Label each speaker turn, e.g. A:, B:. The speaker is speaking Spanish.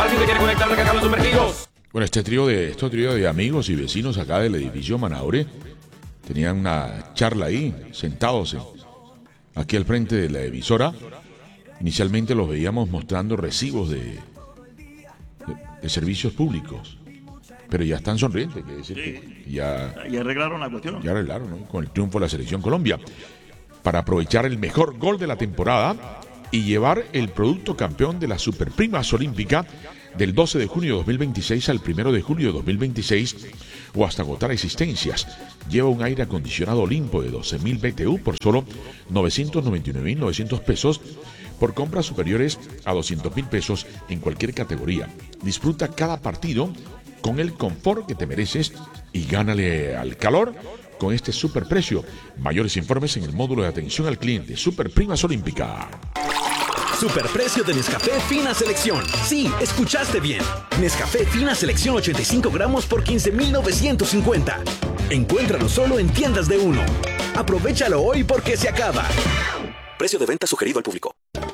A: Si te quieres conectar, recarga los Supergiros.
B: Bueno, este trío de amigos y vecinos acá del edificio Manaure tenían una charla ahí, sentados aquí al frente de la emisora. Inicialmente los veíamos mostrando recibos de servicios públicos, pero ya están sonrientes, quiere decir que ya
C: arreglaron la cuestión.
B: Ya arreglaron, ¿no? Con el triunfo de la Selección Colombia, para aprovechar el mejor gol de la temporada y llevar el producto campeón de la Superprimas Olímpica del 12 de junio de 2026 al 1 de julio de 2026 o hasta agotar existencias. Lleva un aire acondicionado Olimpo de 12.000 BTU por solo 999.900 pesos por compras superiores a 200.000 pesos en cualquier categoría. Disfruta cada partido con el confort que te mereces y gánale al calor con este superprecio. Mayores informes en el módulo de atención al cliente Superprimas Olímpica.
D: Superprecio de Nescafé Fina Selección. Sí, escuchaste bien. Nescafé Fina Selección 85 gramos por 15.950. Encuéntralo solo en tiendas de Uno. Aprovechalo hoy porque se acaba. Precio de venta sugerido al público.